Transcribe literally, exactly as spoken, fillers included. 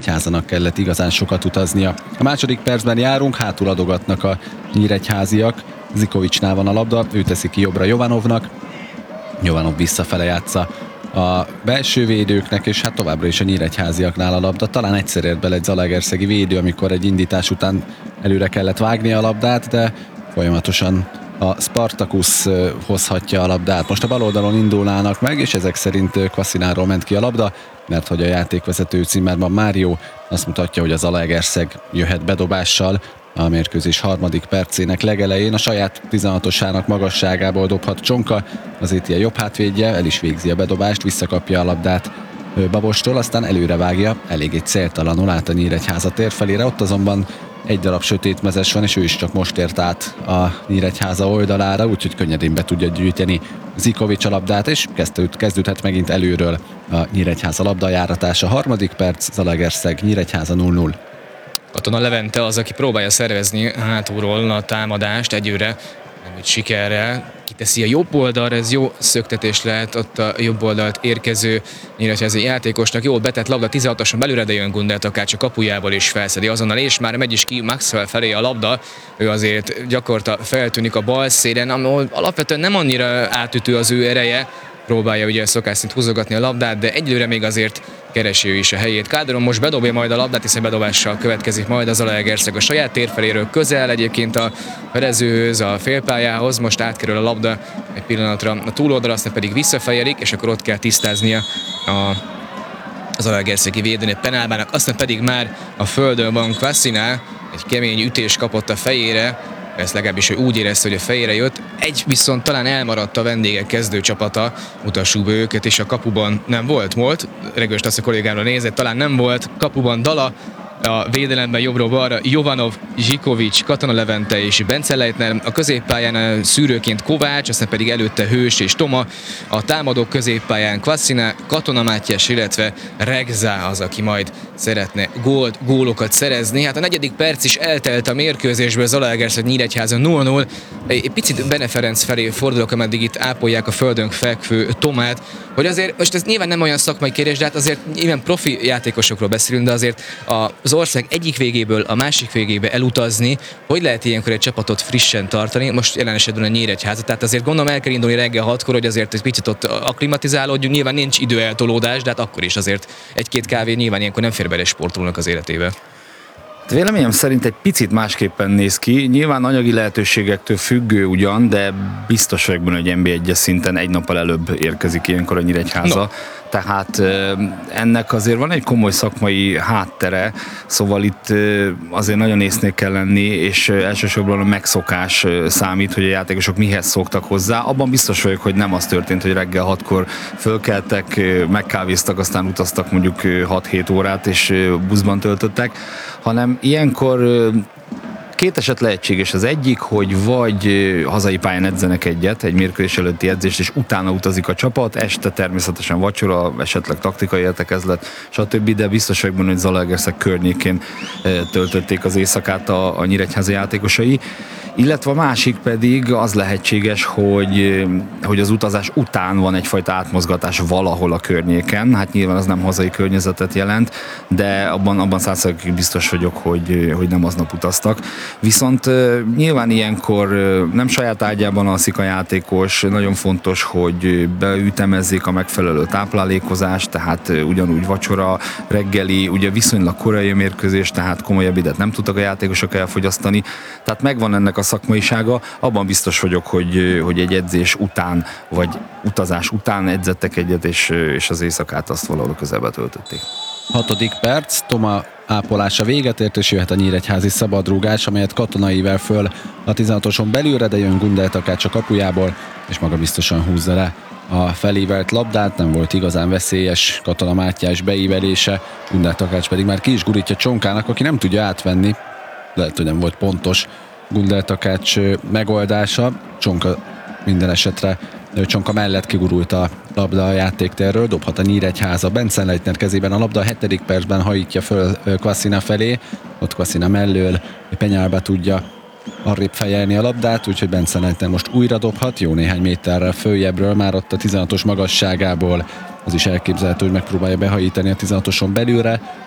Nyíregyházának kellett igazán sokat utaznia. A második percben járunk, hátul adogatnak a nyíregyháziak. Zikovicsnál van a labda, ő teszi ki jobbra Jovanovnak. Jovanov visszafele játsza a belső védőknek, és hát továbbra is a nyíregyháziaknál a labda. Talán egyszer ért bele egy zalaegerszegi védő, amikor egy indítás után előre kellett vágni a labdát, de folyamatosan a Spartacus hozhatja a labdát. Most a bal oldalon indulnának meg, és ezek szerint Kvaszináról ment ki a labda, mert hogy a játékvezető Zimmermann Mário azt mutatja, hogy az Zalaegerszeg jöhet bedobással a mérkőzés harmadik percének legelején. A saját tizenhatosának magasságából dobhat Csonka, az é té el jobb hátvédje, el is végzi a bedobást, visszakapja a labdát Babostól, aztán előre vágja, eléggé céltalanul át a Nyíregyháza tér felére, ott azonban egy darab sötétmezes van, és ő is csak most ért át a Nyíregyháza oldalára, úgyhogy könnyedén be tudja gyűjteni Zikovics a labdát, és kezdődhet megint előről a Nyíregyháza labdajáratása. Harmadik perc, Zalaegerszeg, Nyíregyháza nulla nulla. Katona Levente az, aki próbálja szervezni hátulról a támadást egyőre, nem úgy sikerrel. Kiteszi a jobb oldalra, ez jó szöktetés lehet ott a jobb oldalt érkező nyíregyházi játékosnak. Jól betett labda, tizenhatoson belőle, de jön Gundel Takács a kapujából is felszedi azonnal, és már megy is ki Maxwell felé a labda. Ő azért gyakorta feltűnik a bal szélen, ahol alapvetően nem annyira átütő az ő ereje. Próbálja ugye szokás szerint húzogatni a labdát, de egyelőre még azért keresi ő is a helyét. Kádron most bedobja majd a labdát, hiszen bedobással következik majd az Zalaegerszeg a saját térfeléről közel, egyébként a verezőhöz, a félpályához. Most átkerül a labda egy pillanatra a túloldalra, aztán pedig visszafejelik, és akkor ott kell tisztáznia a az Zalaegerszegi védőnél Penálbának, aztán pedig már a földön van Kvaszinál, egy kemény ütés kapott a fejére, ezt legalábbis ő úgy érezte, hogy a fejére jött. Egy viszont talán elmaradt a vendégek kezdőcsapata, mutassuk be őket, és a kapuban nem volt volt. Regős Laci kollégámra nézett, talán nem volt kapuban Dala, a védelemben jobbról-balra Jovanov, Zsikovics, Katona Levente és Bence Leitner, a középpályán szűrőként Kovács, aztán pedig előtte Hős és Toma, a támadók középpályán Kvaszina, Katona Mátyás, illetve Regza az, aki majd szeretne gólt, gólokat szerezni. Hát a negyedik perc is eltelt a mérkőzésből, Zalaegerszeg Nyíregyháza nulla nulla. Egy picit Bene Ferenc felé fordulok, ameddig itt ápolják a földön fekvő Tomát, hogy azért, most ez nyilván nem olyan szakmai kérdés, de hát azért nyilván profi játékosokról beszélünk, de azért az ország egyik végéből a másik végébe elutazni, hogy lehet ilyenkor egy csapatot frissen tartani, most jelen esetben a Nyíregyháza, tehát azért gondolom el kell indulni reggel hatkor, hogy azért egy picit ott akklimatizálódjunk, nyilván nincs időeltolódás, de hát akkor is azért egy-két kávé nyilván ilyenkor nem fér bele sportolónak az életébe. Véleményem szerint egy picit másképpen néz ki. Nyilván anyagi lehetőségektől függő ugyan, de biztos vagyok benne, hogy en bé egyes szinten egy nappal előbb érkezik ilyenkor a Nyíregyháza. No. Tehát ennek azért van egy komoly szakmai háttere, szóval itt azért nagyon észnél kell lenni, és elsősorban a megszokás számít, hogy a játékosok mihez szoktak hozzá. Abban biztos vagyok, hogy nem az történt, hogy reggel hatkor fölkeltek, megkávéztak, aztán utaztak mondjuk hat-hét órát, és buszban töltöttek, hanem ilyenkor két eset lehetséges. Az egyik, hogy vagy hazai pályán edzenek egyet, egy mérkőzés előtti edzést, és utána utazik a csapat, este természetesen vacsora, esetleg taktikai értekezlet, stb., de biztos vagyok benne, hogy Zalaegerszeg környékén töltötték az éjszakát a, a Nyíregyháza játékosai. Illetve a másik pedig az lehetséges, hogy, hogy az utazás után van egyfajta átmozgatás valahol a környéken. Hát nyilván az nem hazai környezetet jelent, de abban, abban százszerzalékig biztos vagyok, hogy, hogy nem aznap utaztak. Viszont nyilván ilyenkor nem saját ágyában alszik a játékos, nagyon fontos, hogy beütemezzék a megfelelő táplálékozást, tehát ugyanúgy vacsora, reggeli, ugye viszonylag korai mérkőzés, tehát komoly ebédet nem tudtak a játékosok elfogyasztani. Tehát megvan ennek a szakmaisága, abban biztos vagyok, hogy, hogy egy edzés után, vagy utazás után edzettek egyet, és, és az éjszakát azt valahol közelbe töltötték. Hatodik perc, Toma ápolása véget ért, és jöhet a nyíregyházi szabadrúgás, amelyet Katona ível föl a tizenhatoson belülre, de jön Gundel Takács a kapujából, és maga biztosan húzza le a felívelt labdát, nem volt igazán veszélyes Katona Mátyás beívelése, Gundel Takács pedig már ki is gurítja Csonkának, aki nem tudja átvenni, lehet, hogy nem volt pontos Gundel Takács megoldása. Csonka minden esetre Csonka mellett kigurult a labda a játéktérről, dobhat a Nyíregyháza. Bence Leitner kezében a labda, a hetedik percben hajítja föl Kvasina felé, ott Kvasina mellől Penyálba tudja arrébb fejelni a labdát, úgyhogy Bence Leitner most újra dobhat, jó néhány méterrel följebbről, már ott a tizenhatos magasságából. Az is elképzelhető, hogy megpróbálja behajítani a tizenhatoson belülre.